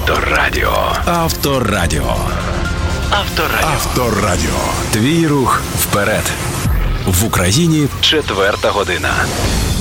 Авторадіо. Авторадіо. Авторадіо. Авторадіо. Твій рух вперед. В Україні 4 година.